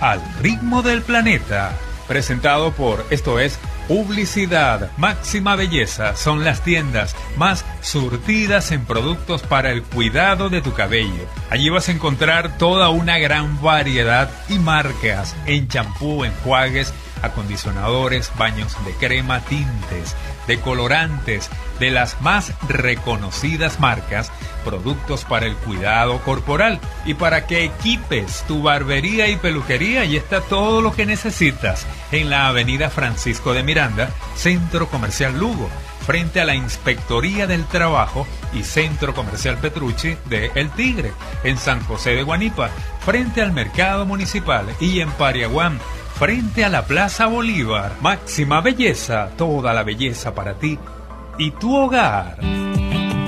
al ritmo del planeta. Presentado por, esto es, Publicidad. Máxima Belleza son las tiendas más surtidas en productos para el cuidado de tu cabello. Allí vas a encontrar toda una gran variedad y marcas en champú, enjuagues, acondicionadores, baños de crema, tintes, decolorantes, de las más reconocidas marcas, productos para el cuidado corporal y para que equipes tu barbería y peluquería. Y está todo lo que necesitas en la avenida Francisco de Miranda, Centro Comercial Lugo, frente a la Inspectoría del Trabajo, y Centro Comercial Petrucci de El Tigre, en San José de Guanipa, frente al Mercado Municipal, y en Pariaguán, frente a la Plaza Bolívar. Máxima Belleza, toda la belleza para ti y tu hogar.